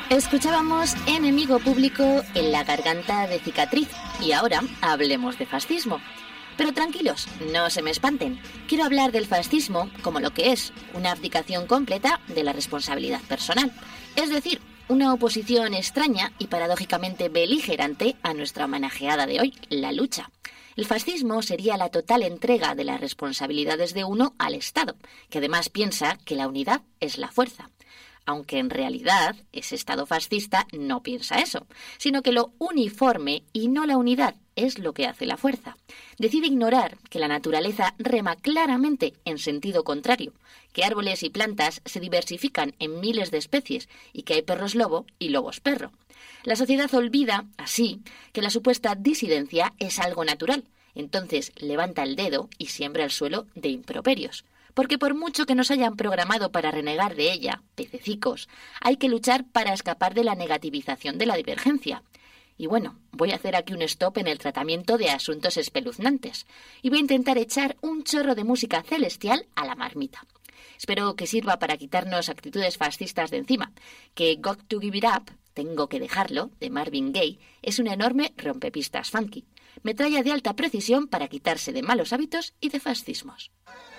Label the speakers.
Speaker 1: Escuchábamos Enemigo Público en la garganta de Cicatriz y ahora hablemos de fascismo. Pero tranquilos, no se me espanten. Quiero hablar del fascismo como lo que es, una abdicación completa de la responsabilidad personal. Es decir, una oposición extraña y paradójicamente beligerante a nuestra homenajeada de hoy, la lucha. El fascismo sería la total entrega de las responsabilidades de uno al Estado, que además piensa que la unidad es la fuerza. Aunque en realidad ese Estado fascista no piensa eso, sino que lo uniforme y no la unidad es lo que hace la fuerza. Decide ignorar que la naturaleza rema claramente en sentido contrario, que árboles y plantas se diversifican en miles de especies y que hay perros lobo y lobos perro. La sociedad olvida, así, que la supuesta disidencia es algo natural, entonces levanta el dedo y siembra el suelo de improperios. Porque por mucho que nos hayan programado para renegar de ella, pececicos, hay que luchar para escapar de la negativización de la divergencia. Y bueno, voy a hacer aquí un stop en el tratamiento de asuntos espeluznantes y voy a intentar echar un chorro de música celestial a la marmita. Espero que sirva para quitarnos actitudes fascistas de encima, que Got to Give It Up, Tengo que dejarlo, de Marvin Gaye, es un enorme rompepistas funky. Metralla de alta precisión para quitarse de malos hábitos y de fascismos.